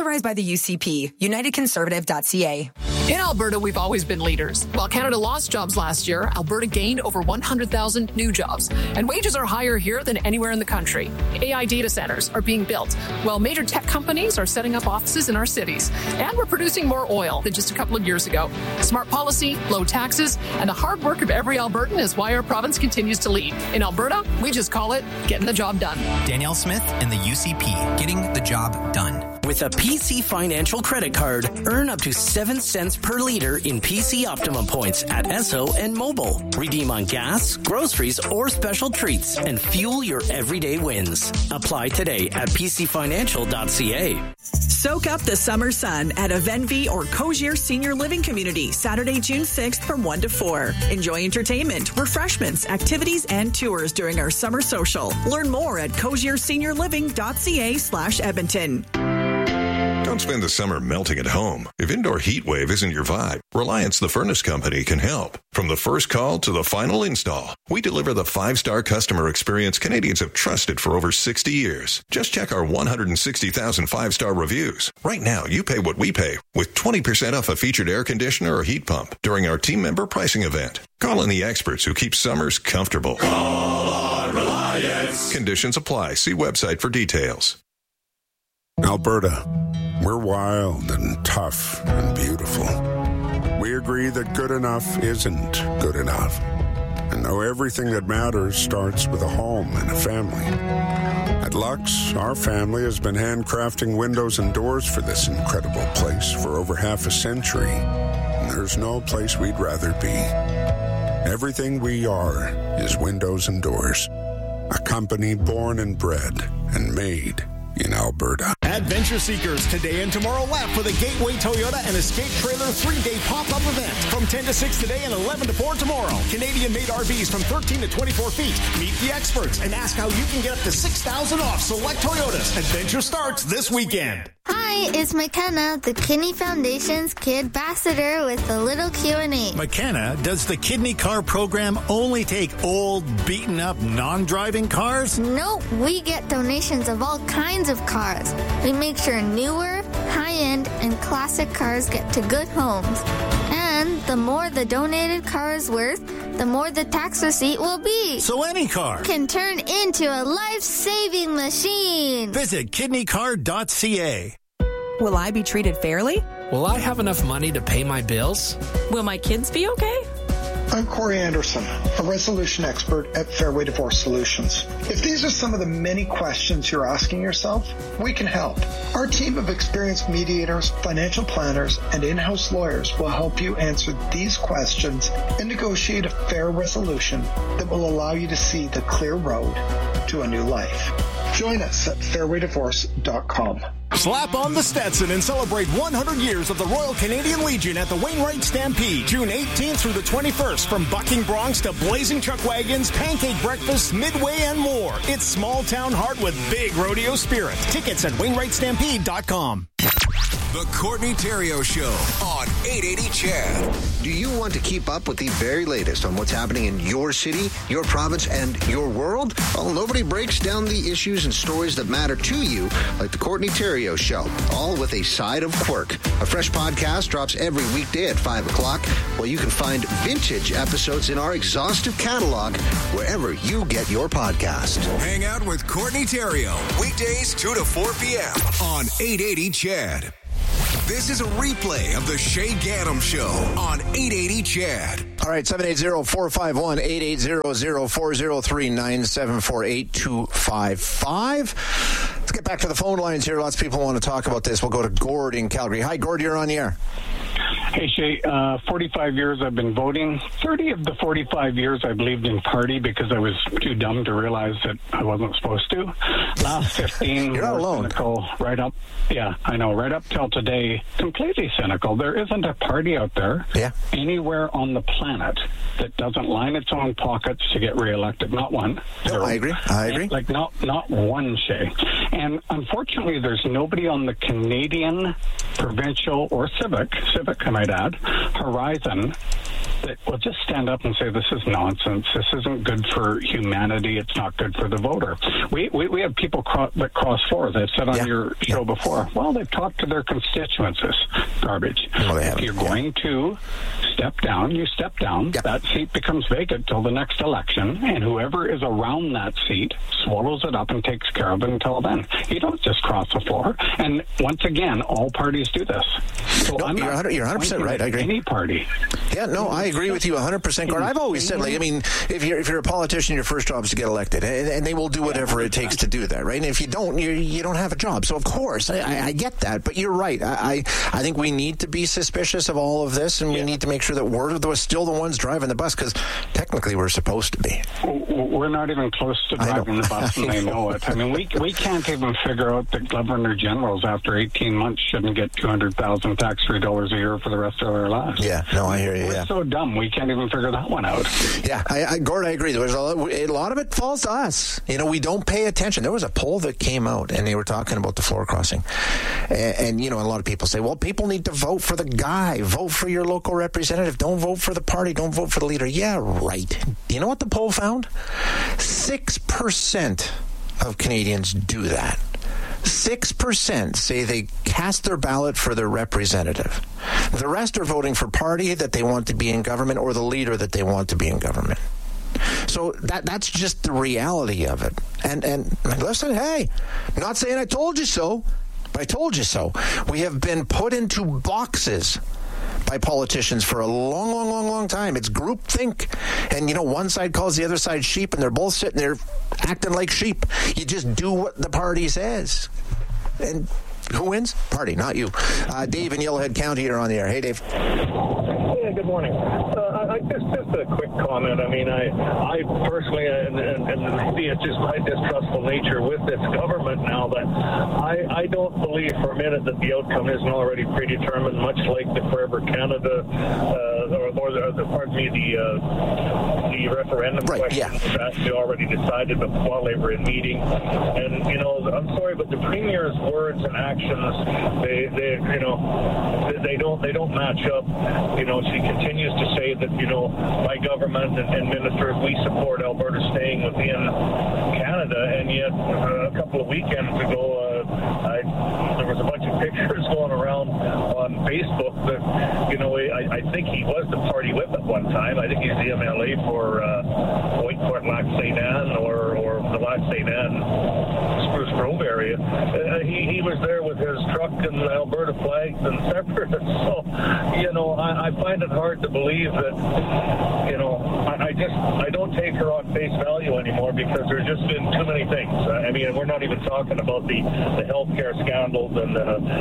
Authorized by the UCP, unitedconservative.ca. In Alberta, we've always been leaders. While Canada lost jobs last year, Alberta gained over 100,000 new jobs. And wages are higher here than anywhere in the country. AI data centers are being built, while major tech companies are setting up offices in our cities. And we're producing more oil than just a couple of years ago. Smart policy, low taxes, and the hard work of every Albertan is why our province continues to lead. In Alberta, we just call it getting the job done. Danielle Smith and the UCP, getting the job done. With a PC Financial credit card, earn up to 7 cents per liter in PC Optimum points at Esso and Mobile. Redeem on gas, groceries, or special treats and fuel your everyday wins. Apply today at pcfinancial.ca. Soak up the summer sun at a Venvi or Cozier Senior Living Community, Saturday, June 6th from 1 to 4. Enjoy entertainment, refreshments, activities, and tours during our summer social. Learn more at cozierseniorliving.ca/Edmonton. Don't spend the summer melting at home. If indoor heat wave isn't your vibe, Reliance the Furnace Company can help. From the first call to the final install, we deliver the 5-star customer experience Canadians have trusted for over 60 years. Just check our 160,000 5-star reviews. Right now, you pay what we pay with 20% off a featured air conditioner or heat pump during our team member pricing event. Call in the experts who keep summers comfortable. Call on Reliance. Conditions apply. See website for details. Alberta, we're wild and tough and beautiful. We agree that good enough isn't good enough, and know everything that matters starts with a home and a family. At Lux, our family has been handcrafting windows and doors for this incredible place for over half a century, and there's no place we'd rather be. Everything we are is windows and doors, a company born and bred and made in Alberta. Adventure seekers, today and tomorrow lap for the Gateway Toyota and Escape Trailer 3-day pop-up event from 10 to 6 today and 11 to 4 tomorrow. Canadian-made RVs from 13 to 24 feet. Meet the experts and ask how you can get up to $6,000 off select Toyotas. Adventure starts this weekend. Hi, it's McKenna, the Kidney Foundation's Kid Ambassador with a little Q&A. McKenna, does the Kidney Car program only take old, beaten-up, non-driving cars? Nope, we get donations of all kinds of cars. We make sure newer, high-end, and classic cars get to good homes. And the more the donated car is worth, the more the tax receipt will be. So any car can turn into a life-saving machine. Visit kidneycar.ca. Will I be treated fairly? Will I have enough money to pay my bills? Will my kids be okay? I'm Corey Anderson, a resolution expert at Fairway Divorce Solutions. If these are some of the many questions you're asking yourself, we can help. Our team of experienced mediators, financial planners, and in-house lawyers will help you answer these questions and negotiate a fair resolution that will allow you to see the clear road to a new life. Join us at fairwaydivorce.com. Slap on the Stetson and celebrate 100 years of the Royal Canadian Legion at the Wainwright Stampede, June 18th through the 21st. From bucking broncs to blazing chuck wagons, pancake breakfasts, midway, and more. It's small town heart with big rodeo spirit. Tickets at wainwrightstampede.com. The Courtney Theriault Show on 880 CHED. Do you want to keep up with the very latest on what's happening in your city, your province, and your world? Well, nobody breaks down the issues and stories that matter to you like the Courtney Theriault Show, all with a side of quirk. A fresh podcast drops every weekday at 5 o'clock, where you can find vintage episodes in our exhaustive catalog wherever you get your podcast. Hang out with Courtney Theriault, weekdays 2 to 4 p.m. on 880 CHED. This is a replay of the Shay Gaddam Show on 880 CHED. All right, 780-451-8800-403-974-8255. Let's get back to the phone lines here. Lots of people want to talk about this. We'll go to Gord in Calgary. Hi, Gord, you're on the air. Hey, Shay, 45 years I've been voting. 30 of the 45 years I believed in party because I was too dumb to realize that I wasn't supposed to. Last 15 You're not alone. Cynical, right up. Yeah, I know. Right up till today, completely cynical. There isn't a party out there anywhere on the planet that doesn't line its own pockets to get reelected. Not one. No, I agree. Like not one, Shay. And unfortunately, there's nobody on the Canadian, provincial, or civic, I might add, horizon that will just stand up and say, this is nonsense. This isn't good for humanity. It's not good for the voter. We have people that cross floors. I've said on your show before, well, they've talked to their constituents. This garbage. If you're going to step down, you step down. That seat becomes vacant till the next election, and whoever is around that seat swallows it up and takes care of it until then. You don't just cross the floor. And once again, all parties do this. So no, you're 100% right. I agree. Any party. Yeah, no, I agree with you 100%, Gord. I've always said, like, I mean, if you're a politician, your first job is to get elected, and they will do whatever it takes to do that, right? And if you don't, you don't have a job. So of course, I get that. But you're right. I think we need to be suspicious of all of this, and we need to make sure that we're still the ones driving the bus, because technically we're supposed to be. We're not even close to driving the bus, and they know it. I mean, we can't even figure out that Governor Generals after 18 months shouldn't get $200,000 tax-free dollars a year for the rest of their lives. Yeah, no, I hear you. We're so dumb, we can't even figure that one out. Yeah, Gord, I agree. There's a lot of it falls to us. You know, we don't pay attention. There was a poll that came out, and they were talking about the floor crossing. And you know, a lot of people say, well, people need to vote for the guy. Vote for your local representative. Don't vote for the party. Don't vote for the leader. Yeah, right. You know what the poll found? 6% of Canadians do that. 6% say they cast their ballot for their representative. The rest are voting for party that they want to be in government or the leader that they want to be in government. So that's just the reality of it. And listen, hey, I'm not saying I told you so, but I told you so. We have been put into boxes by politicians for a long time. It's groupthink. And, you know, one side calls the other side sheep, and they're both sitting there acting like sheep. You just do what the party says. And who wins? Party, not you. Dave in Yellowhead County, you're on the air. Hey, Dave. Yeah, good morning. Just a quick comment. I mean, I personally, and maybe it's just my distrustful nature with this government now, that I don't believe for a minute that the outcome isn't already predetermined, much like the Forever Canada, the referendum question was actually already decided while they were in meeting. And, you know, I'm sorry, but the Premier's words and actions, they don't match up. You know, she continues to say that, you know, my government and ministers, we support Alberta staying within Canada, and yet a couple of weekends ago, there was a bunch of pictures going around on Facebook that, you know, I think he was the party whip at one time. I think he's the MLA for Whitecourt, Lac St. Anne, or the Lac St. Anne, Spruce Grove area. He was there with his truck and Alberta flags and separatists. So, you know, I find it hard to believe that, you know, I don't take her on face value anymore, because there's just been too many things. I mean, we're not even talking about the healthcare scandals and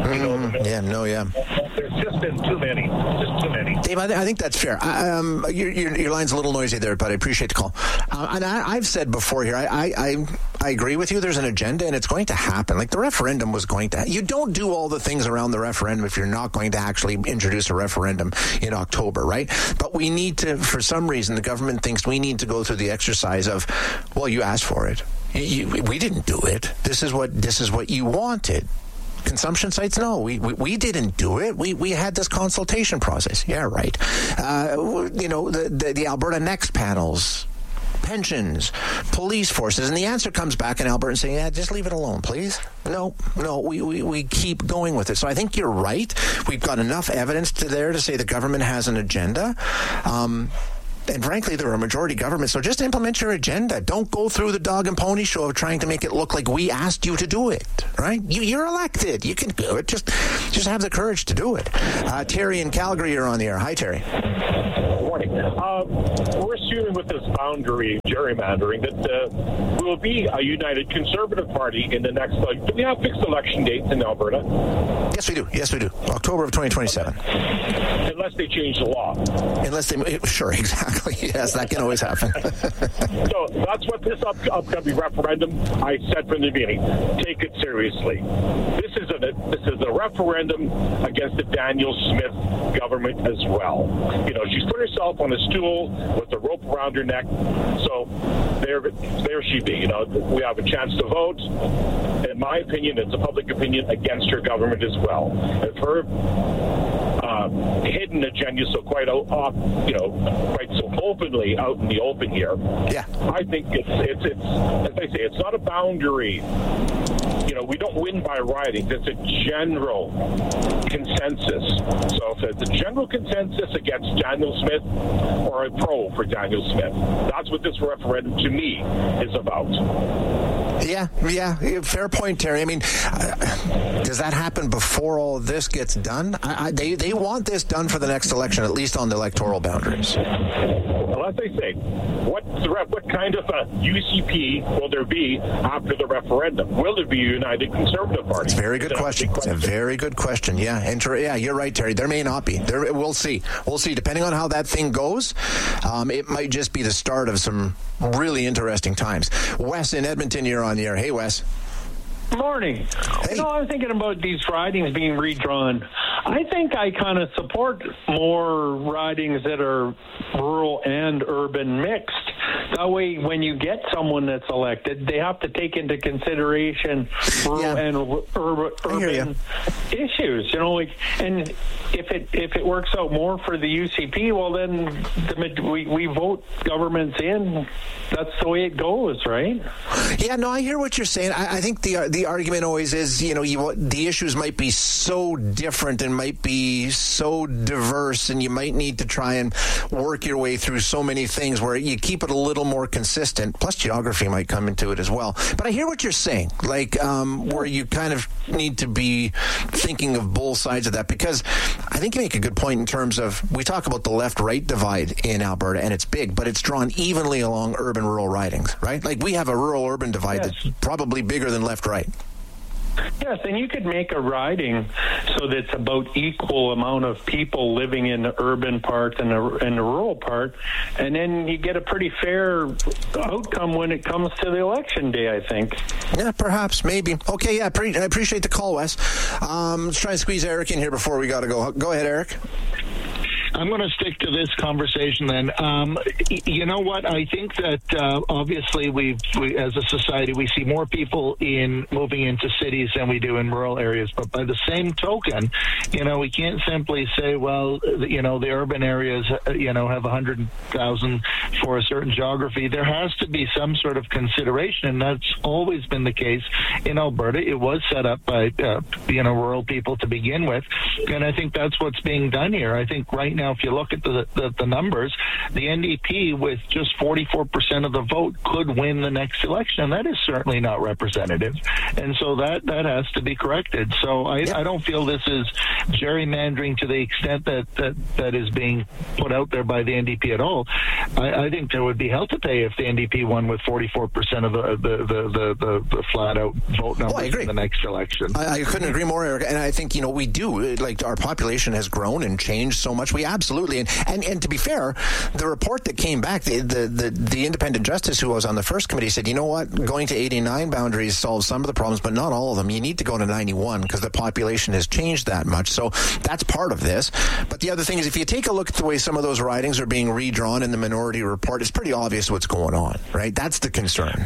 there's just been too many. Dave, I think that's fair. Your line's a little noisy there, but I appreciate the call. And I've said before here, I agree with you. There's an agenda, and it's going to happen. Like the referendum was going to. You don't do all the things around the referendum if you're not going to actually introduce a referendum in October, right? But we need to, for some reason, the government thinks we need to go through the exercise of, well, you asked for it. We didn't do it. This is what you wanted. Consumption sites, no, we didn't do it. We had this consultation process. Yeah, right. You know, the Alberta Next panels, pensions, police forces, and the answer comes back in Alberta saying, yeah, just leave it alone, please. No, we keep going with it. So I think you're right. We've got enough evidence to say the government has an agenda. And frankly, they're a majority government, so just implement your agenda. Don't go through the dog and pony show of trying to make it look like we asked you to do it, right? You're elected. You can do it. Just have the courage to do it. Terry in Calgary, you're on the air. Hi, Terry. Morning. We're assuming with this boundary gerrymandering that we will be a united Conservative Party in the next, do we have fixed election dates in Alberta? Yes, we do. October of 2027. Unless they change the law. Sure, exactly. Yes, that can always happen. So that's what this upcoming referendum, I said from the beginning, take it seriously. This is a referendum against the Daniel Smith government as well. You know, she's put herself on a stool with a rope around her neck. So there she be. You know, we have a chance to vote. In my opinion, it's a public opinion against her government as well. If her hidden agenda so quite so openly out in the open here. Yeah, I think it's as I say, it's not a boundary. We don't win by writings. It's a general consensus. So if it's a general consensus against Daniel Smith or a pro for Daniel Smith, that's what this referendum to me is about. Yeah, fair point, Terry. I mean, does that happen before all of this gets done? They want this done for the next election, at least on the electoral boundaries. Well, as I say, what kind of a UCP will there be after the referendum? Will there be a United Conservative Party? It's a very good question. It's a very good question. Yeah, you're right, Terry. There may not be. We'll see. Depending on how that thing goes, it might just be the start of some really interesting times. Wes in Edmonton, you're on the air. Hey, Wes. Morning. Hey. I was thinking about these ridings being redrawn. I think I kind of support more ridings that are rural and urban mixed. That way, when you get someone that's elected, they have to take into consideration rural and urban issues. And if it works out more for the UCP, well, then we vote governments in. That's the way it goes, right? Yeah, no, I hear what you're saying. I think the argument always is, the issues might be so different and might be so diverse, and you might need to try and work your way through so many things where you keep it a little more consistent. Plus, geography might come into it as well. But I hear what you're saying, where you kind of need to be thinking of both sides of that, because I think you make a good point in terms of, we talk about the left-right divide in Alberta, and it's big, but it's drawn evenly along urban-rural ridings, right? Like, we have a rural-urban divide that's probably bigger than left-right. Yes, and you could make a riding so that it's about equal amount of people living in the urban part and the rural part, and then you get a pretty fair outcome when it comes to the election day, I think. Yeah, perhaps, maybe. Okay, yeah, I appreciate the call, Wes. Let's try and squeeze Eric in here before we got to go. Go ahead, Eric. I'm going to stick to this conversation then. You know what? I think that obviously we as a society, we see more people moving into cities than we do in rural areas. But by the same token, we can't simply say, well, the urban areas, have 100,000 for a certain geography. There has to be some sort of consideration, and that's always been the case in Alberta. It was set up by, rural people to begin with, and I think that's what's being done here. I think right now, if you look at the numbers, the NDP with just 44% of the vote could win the next election. That is certainly not representative, and so that has to be corrected. So I don't feel this is gerrymandering to the extent that is being put out there by the NDP at all. I think there would be hell to pay if the NDP won with 44% of the flat out vote number in the next election. I couldn't agree more, Eric. And I think we do, our population has grown and changed so much. We absolutely, and to be fair, the report that came back, the independent justice who was on the first committee said, you know what, going to 89 boundaries solves some of the problems, but not all of them. You need to go to 91 because the population has changed that much. So that's part of this. But the other thing is, if you take a look at the way some of those ridings are being redrawn in the minority report, it's pretty obvious what's going on, right? That's the concern.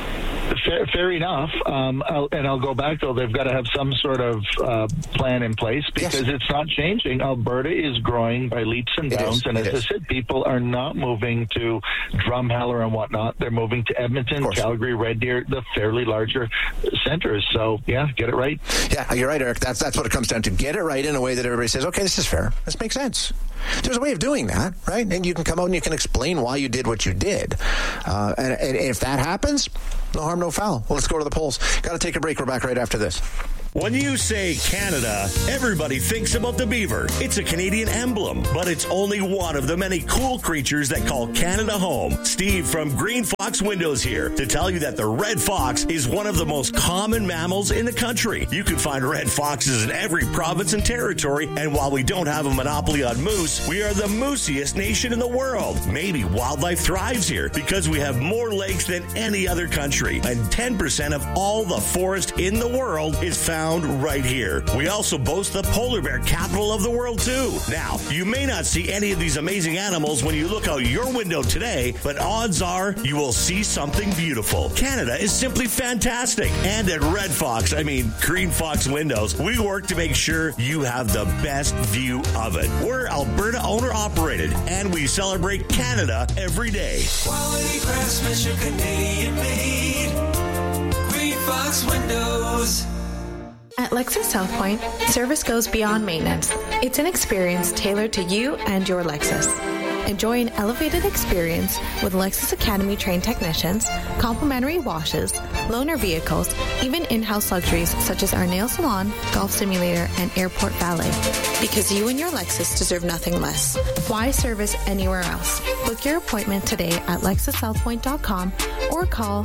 Fair enough. I'll go back, though. They've got to have some sort of plan in place because it's not changing. Alberta is growing by leaps and bounds. And as I said, people are not moving to Drumheller and whatnot. They're moving to Edmonton, Calgary, Red Deer, the fairly larger centers. So, yeah, get it right. Yeah, you're right, Eric. That's what it comes down to. Get it right in a way that everybody says, okay, this is fair. This makes sense. There's a way of doing that, right? And you can come out and you can explain why you did what you did. And if that happens, no harm, no foul. Well, let's go to the polls. Got to take a break. We're back right after this. When you say Canada, everybody thinks about the beaver. It's a Canadian emblem, but it's only one of the many cool creatures that call Canada home. Steve from Green Fox Windows here to tell you that the red fox is one of the most common mammals in the country. You can find red foxes in every province and territory, and while we don't have a monopoly on moose, we are the moosiest nation in the world. Maybe wildlife thrives here because we have more lakes than any other country, and 10% of all the forest in the world is found found right here. We also boast the polar bear capital of the world, too. Now, you may not see any of these amazing animals when you look out your window today, but odds are you will see something beautiful. Canada is simply fantastic. And at Red Fox, Green Fox Windows, we work to make sure you have the best view of it. We're Alberta owner-operated, and we celebrate Canada every day. Quality craftsmanship, Canadian made. Green Fox Windows. At Lexus South Point, service goes beyond maintenance. It's an experience tailored to you and your Lexus. Enjoy an elevated experience with Lexus Academy trained technicians, complimentary washes, loaner vehicles, even in-house luxuries such as our nail salon, golf simulator, and airport valet. Because you and your Lexus deserve nothing less. Why service anywhere else? Book your appointment today at LexusSouthPoint.com or call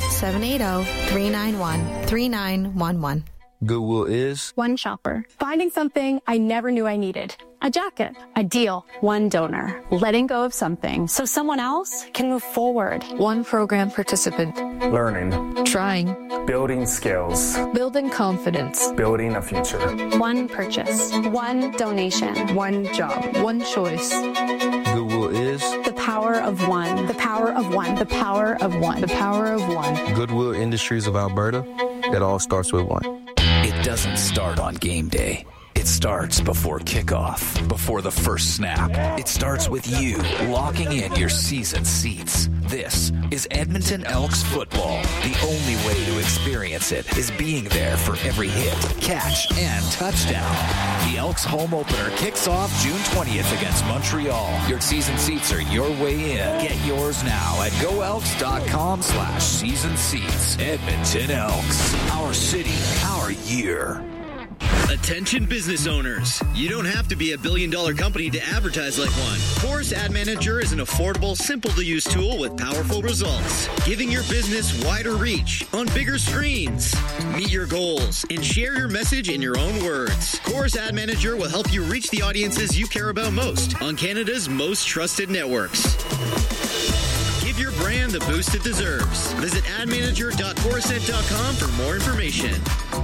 780-391-3911. Goodwill is one shopper, finding something I never knew I needed. A jacket, a deal, one donor, letting go of something so someone else can move forward. One program participant, learning, trying, building skills, building confidence, building a future. One purchase, one donation, one job, one choice. Goodwill is the power of one, the power of one, the power of one, the power of one. Goodwill Industries of Alberta. It all starts with one. It doesn't start on game day. It starts before kickoff, before the first snap. It starts with you locking in your season seats. This is Edmonton Elks football. The only way to experience it is being there for every hit, catch, and touchdown. The Elks home opener kicks off June 20th against Montreal. Your season seats are your way in. Get yours now at goelks.com/season seats. Edmonton Elks. Our city, our year. Attention business owners. You don't have to be a billion-dollar company to advertise like one. Chorus Ad Manager is an affordable, simple-to-use tool with powerful results, giving your business wider reach on bigger screens. Meet your goals and share your message in your own words. Chorus Ad Manager will help you reach the audiences you care about most on Canada's most trusted networks. Give your brand the boost it deserves. Visit admanager.chorused.com for more information.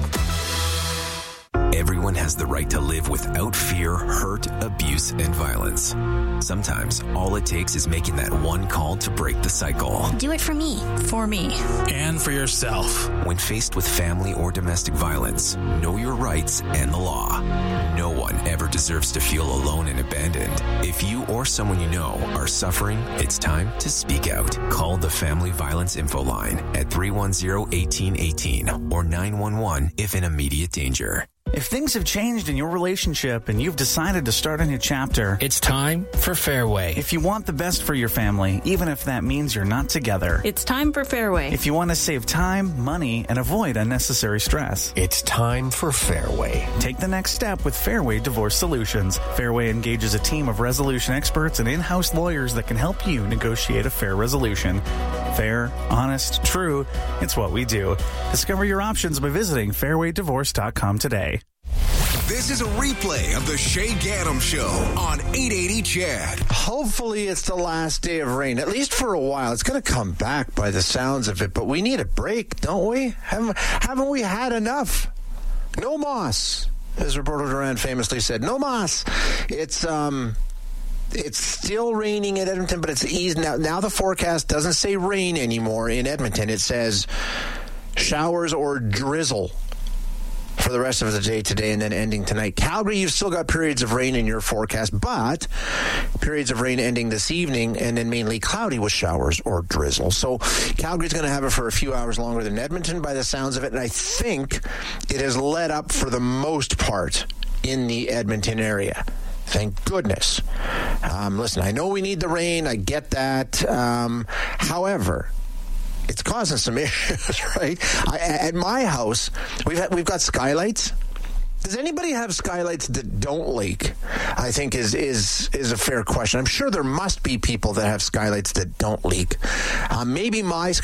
Everyone has the right to live without fear, hurt, abuse, and violence. Sometimes all it takes is making that one call to break the cycle. Do it for me. For me. And for yourself. When faced with family or domestic violence, know your rights and the law. No one ever deserves to feel alone and abandoned. If you or someone you know are suffering, it's time to speak out. Call the Family Violence Info Line at 310-1818 or 911 if in immediate danger. If things have changed in your relationship and you've decided to start a new chapter, it's time for Fairway. If you want the best for your family, even if that means you're not together, it's time for Fairway. If you want to save time, money, and avoid unnecessary stress, it's time for Fairway. Take the next step with Fairway Divorce Solutions. Fairway engages a team of resolution experts and in-house lawyers that can help you negotiate a fair resolution. Fair, honest, true, it's what we do. Discover your options by visiting fairwaydivorce.com today. This is a replay of the Shay Gaddam Show on 880 CHED. Hopefully it's the last day of rain, at least for a while. It's going to come back by the sounds of it, but we need a break, don't we? Haven't we had enough? No moss, as Roberto Duran famously said. No moss. It's still raining in Edmonton, but it's eased now. Now the forecast doesn't say rain anymore in Edmonton. It says showers or drizzle for the rest of the day today and then ending tonight. Calgary, you've still got periods of rain in your forecast, but periods of rain ending this evening and then mainly cloudy with showers or drizzle. So Calgary's going to have it for a few hours longer than Edmonton by the sounds of it, and I think it has let up for the most part in the Edmonton area. Thank goodness. Listen, I know we need the rain. I get that. However, it's causing some issues, right? At my house, we've got skylights. Does anybody have skylights that don't leak? I think is a fair question. I'm sure there must be people that have skylights that don't leak. Maybe my